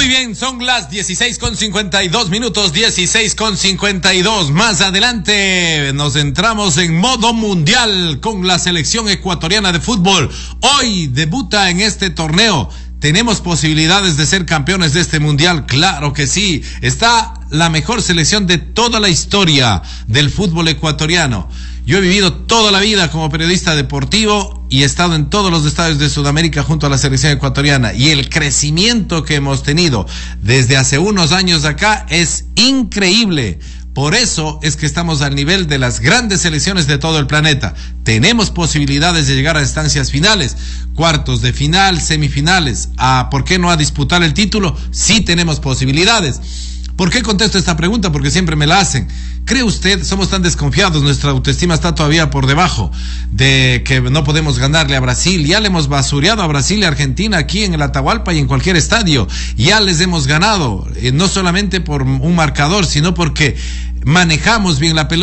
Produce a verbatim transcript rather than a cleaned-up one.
Muy bien, son las dieciséis con cincuenta y dos minutos, dieciséis con cincuenta y dos. Más adelante nos entramos en modo mundial con la selección ecuatoriana de fútbol. Hoy debuta en este torneo. ¿Tenemos posibilidades de ser campeones de este mundial? Claro que sí. Está la mejor selección de toda la historia del fútbol ecuatoriano. Yo he vivido toda la vida como periodista deportivo y he estado en todos los estadios de Sudamérica junto a la selección ecuatoriana, y el crecimiento que hemos tenido desde hace unos años acá es increíble. Por eso es que estamos al nivel de las grandes selecciones de todo el planeta. Tenemos posibilidades de llegar a instancias finales, cuartos de final, semifinales. Ah, ¿por qué no a disputar el título? Sí tenemos posibilidades. ¿Por qué contesto esta pregunta? Porque siempre me la hacen. ¿Cree usted, somos tan desconfiados, nuestra autoestima está todavía por debajo de que no podemos ganarle a Brasil? Ya le hemos basureado a Brasil y a Argentina aquí en el Atahualpa y en cualquier estadio. Ya les hemos ganado, eh, no solamente por un marcador, sino porque manejamos bien la pelota.